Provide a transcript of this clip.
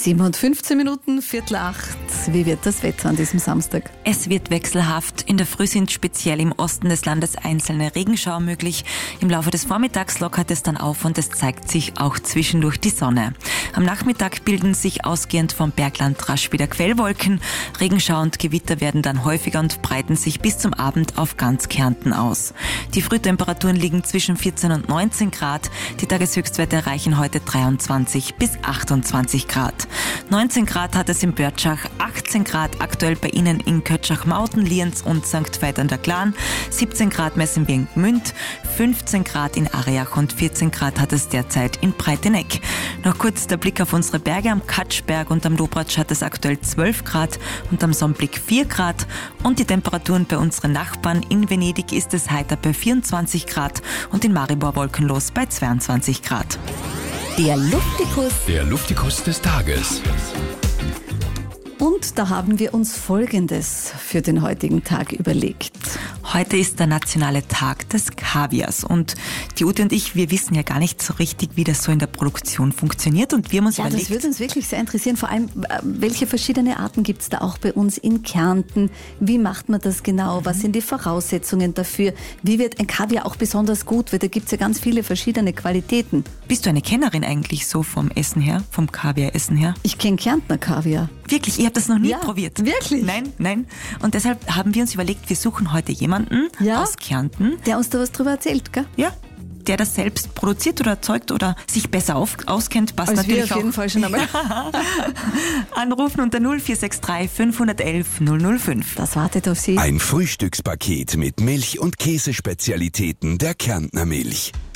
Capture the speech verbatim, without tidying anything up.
sieben und fünfzehn Minuten, Viertel acht. Wie wird das Wetter an diesem Samstag? Es wird wechselhaft. In der Früh sind speziell im Osten des Landes einzelne Regenschauer möglich. Im Laufe des Vormittags lockert es dann auf und es zeigt sich auch zwischendurch die Sonne. Am Nachmittag bilden sich ausgehend vom Bergland rasch wieder Quellwolken. Regenschauer und Gewitter werden dann häufiger und breiten sich bis zum Abend auf ganz Kärnten aus. Die Frühtemperaturen liegen zwischen vierzehn und neunzehn Grad. Die Tageshöchstwerte erreichen heute dreiundzwanzig bis achtundzwanzig Grad. neunzehn Grad hat es in Börtschach, achtzehn Grad aktuell bei Ihnen in Kötschach-Mauten, Lienz und Sankt Veit an der Glan, siebzehn Grad messen wir in Gmünd, fünfzehn Grad in Ariach und vierzehn Grad hat es derzeit in Breiteneck. Noch kurz der Blick auf unsere Berge. Am Katschberg und am Lobratsch hat es aktuell zwölf Grad und am Sonnblick vier Grad. Und die Temperaturen bei unseren Nachbarn. In Venedig ist es heiter bei vierundzwanzig Grad und in Maribor wolkenlos bei zweiundzwanzig Grad. Der Luftikus. Der Luftikus des Tages. Und da haben wir uns Folgendes für den heutigen Tag überlegt. Heute ist der nationale Tag des Kaviars und die Ute und ich, wir wissen ja gar nicht so richtig, wie das so in der Produktion funktioniert und wir haben uns Ja, überlegt... das würde uns wirklich sehr interessieren, vor allem, welche verschiedene Arten gibt es da auch bei uns in Kärnten? Wie macht man das genau? Was sind die Voraussetzungen dafür? Wie wird ein Kaviar auch besonders gut? Weil da gibt es ja ganz viele verschiedene Qualitäten. Bist du eine Kennerin eigentlich so vom Essen her, vom Kaviar-Essen her? Ich kenne Kärntner Kaviar. Wirklich? Ihr habt das noch nie Ja, probiert? wirklich? Nein, nein. Und deshalb haben wir uns überlegt, wir suchen heute jemanden Ja? aus Kärnten, Der uns da was drüber erzählt, gell? ja, der das selbst produziert oder erzeugt oder sich besser auf, auskennt, passt Also wir natürlich auf jeden auch. Fall schon einmal. Anrufen unter null vier sechs drei fünf eins eins null null fünf. Das wartet auf Sie. Ein Frühstückspaket mit Milch- und Käsespezialitäten der Kärntner Milch.